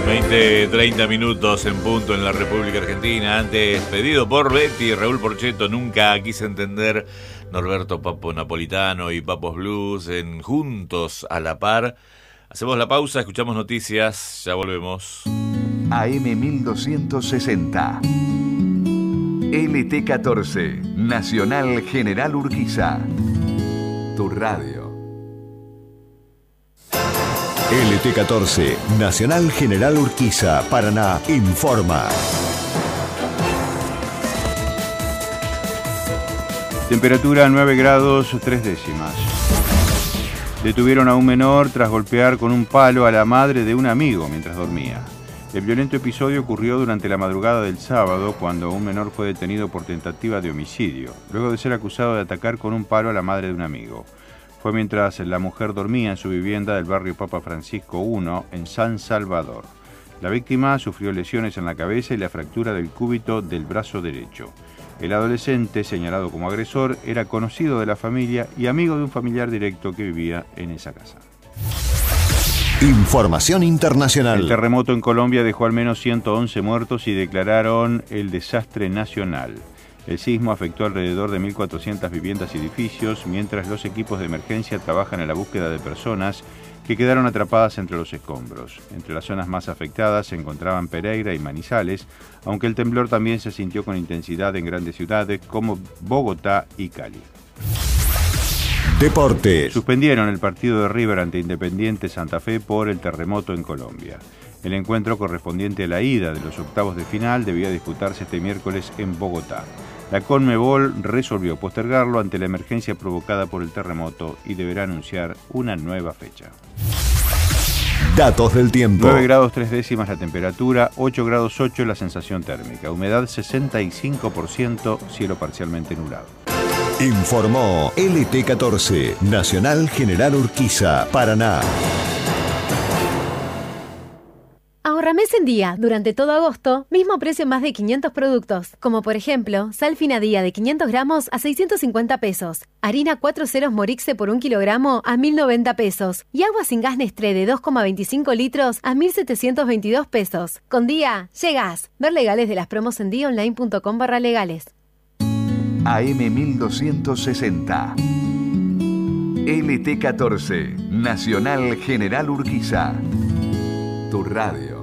20:30 minutos en punto en la República Argentina. Antes, pedido por Betty, Raúl Porcheto, Nunca quise entender, Norberto Papo Napolitano y Papos Blues en Juntos a la Par. Hacemos la pausa, escuchamos noticias, ya volvemos. AM 1260. LT14, Nacional General Urquiza. Tu radio. LT14, Nacional General Urquiza, Paraná, informa. Temperatura 9 grados 3 décimas. Detuvieron a un menor tras golpear con un palo a la madre de un amigo mientras dormía. El violento episodio ocurrió durante la madrugada del sábado, cuando un menor fue detenido por tentativa de homicidio, luego de ser acusado de atacar con un palo a la madre de un amigo. Fue mientras la mujer dormía en su vivienda del barrio Papa Francisco I, en San Salvador. La víctima sufrió lesiones en la cabeza y la fractura del cúbito del brazo derecho. El adolescente, señalado como agresor, era conocido de la familia y amigo de un familiar directo que vivía en esa casa. Información internacional. El terremoto en Colombia dejó al menos 111 muertos y declararon el desastre nacional. El sismo afectó alrededor de 1.400 viviendas y edificios, mientras los equipos de emergencia trabajan en la búsqueda de personas que quedaron atrapadas entre los escombros. Entre las zonas más afectadas se encontraban Pereira y Manizales, aunque el temblor también se sintió con intensidad en grandes ciudades como Bogotá y Cali. Deportes. Suspendieron el partido de River ante Independiente Santa Fe por el terremoto en Colombia. El encuentro correspondiente a la ida de los octavos de final debía disputarse este miércoles en Bogotá. La Conmebol resolvió postergarlo ante la emergencia provocada por el terremoto y deberá anunciar una nueva fecha. Datos del tiempo. 9 grados 3 décimas la temperatura, 8 grados 8 la sensación térmica, humedad 65%, cielo parcialmente nublado. Informó LT14, Nacional General Urquiza, Paraná. Ahorra mes en día, durante todo agosto, mismo precio en más de 500 productos, como por ejemplo, sal fina día de 500 gramos a 650 pesos, harina 4 ceros Morixe por 1 kilogramo a 1.090 pesos y agua sin gas Nestlé de 2,25 litros a 1.722 pesos. Con día, llegás. Ver legales de las promos en diaonline.com/legales. AM 1260. LT14, Nacional General Urquiza. Tu radio.